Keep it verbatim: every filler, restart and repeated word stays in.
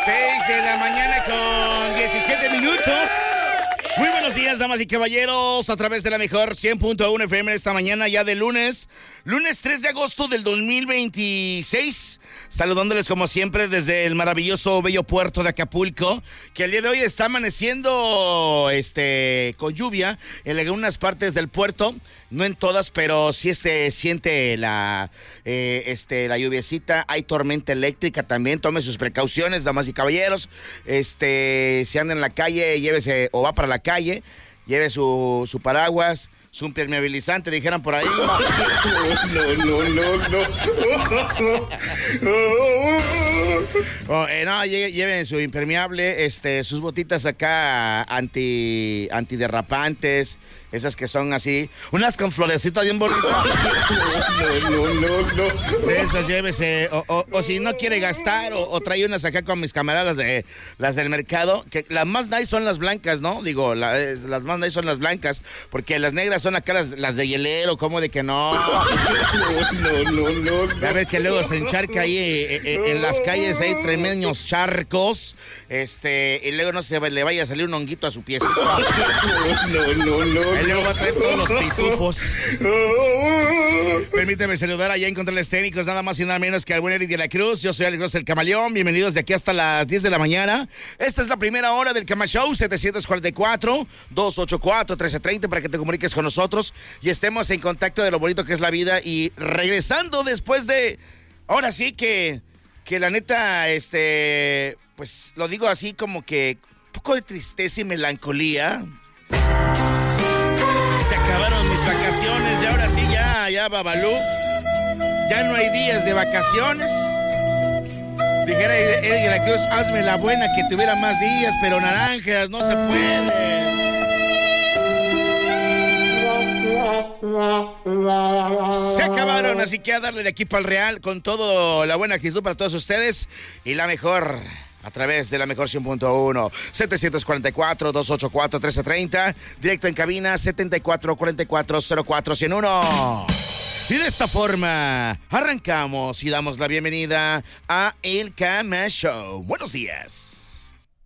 seis de la mañana con diecisiete minutos. Muy buenos días, damas y caballeros, a través de la mejor cien punto uno F M esta mañana ya de lunes, lunes tres de agosto del dos mil veintiséis, saludándoles como siempre desde el maravilloso bello puerto de Acapulco, que el día de hoy está amaneciendo este con lluvia en algunas partes del puerto, no en todas, pero sí se siente la eh, este la lluviecita, hay tormenta eléctrica también, tome sus precauciones, damas y caballeros, este si anda en la calle, llévese o va para la calle, lleve su, su paraguas, su impermeabilizante, dijeran por ahí. No, no, no, no. Oh, eh, no, lleven su impermeable, este, sus botitas acá anti, antiderrapantes, esas que son así, unas con florecitas bien bonitas. No, no, no, no. De esas llévese, o, o, o si no quiere gastar, o, o trae unas acá con mis camaradas de las del mercado, que las más nice son las blancas, ¿no? Digo, la, las más nice son las blancas, porque las negras son acá las, las de hielero, como de que no. No, no, no, no. Ya ves que luego se encharca ahí eh, eh, en las calles, hay tremendos charcos, este, y luego no se le vaya a salir un honguito a su piecito. No, no, no. Y luego va a traer todos los pitufos. Permíteme saludar allá en controles técnicos, nada más y nada menos que al buen Eric de la Cruz. Yo soy Alex Ross, el Camaleón. Bienvenidos de aquí hasta las diez de la mañana. Esta es la primera hora del Cama Show, setecientos cuarenta y cuatro, doscientos ochenta y cuatro, trece treinta, para que te comuniques con nosotros y estemos en contacto de lo bonito que es la vida. Y regresando después de, ahora sí que, que la neta, este, pues lo digo así como que un poco de tristeza y melancolía. Se acabaron mis vacaciones y ahora sí ya, ya Babalú, ya no hay días de vacaciones. Dijera Eric de la Cruz, hazme la buena que tuviera más días, pero naranjas, no se puede. Se acabaron, así que a darle de aquí para el Real con toda la buena actitud para todos ustedes y la mejor a través de la mejor cien punto uno, setecientos cuarenta y cuatro, doscientos ochenta y cuatro, trece treinta, directo en cabina setenta y cuatro cuarenta y cuatro cero cuatro ciento uno. Y de esta forma arrancamos y damos la bienvenida a El Cama Show. Buenos días.